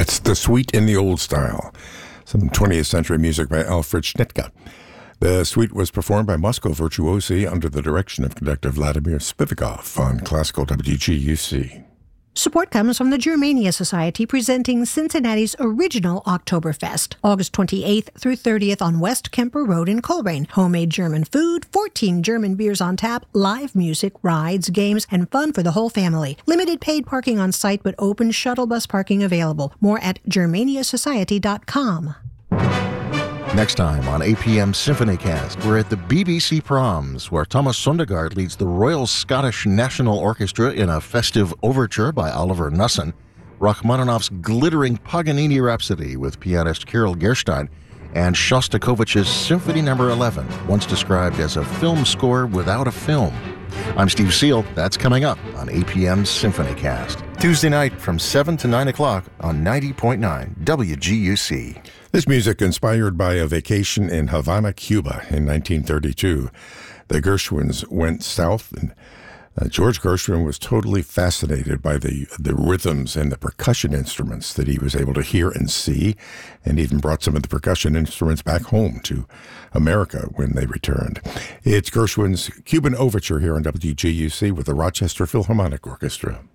It's The Suite in the Old Style, some 20th century music by Alfred Schnittke. The suite was performed by Moscow Virtuosi under the direction of conductor Vladimir Spivakoff on Classical WGUC. Support comes from the Germania Society, presenting Cincinnati's original Oktoberfest, August 28th through 30th on West Kemper Road in Coleraine. Homemade German food, 14 German beers on tap, live music, rides, games, and fun for the whole family. Limited paid parking on site, but open shuttle bus parking available. More at germaniasociety.com. Next time on APM Symphonycast, we're at the BBC Proms, where Thomas Sondergaard leads the Royal Scottish National Orchestra in a festive overture by Oliver Nussin, Rachmaninoff's glittering Paganini Rhapsody with pianist Kirill Gerstein, and Shostakovich's Symphony No. 11, once described as a film score without a film. I'm Steve Seal. That's coming up on APM Symphonycast. Tuesday night from 7 to 9 o'clock on 90.9 WGUC. This music inspired by a vacation in Havana, Cuba in 1932. The Gershwins went south, and George Gershwin was totally fascinated by the rhythms and the percussion instruments that he was able to hear and see, and even brought some of the percussion instruments back home to America when they returned. It's Gershwin's Cuban Overture here on WGUC with the Rochester Philharmonic Orchestra.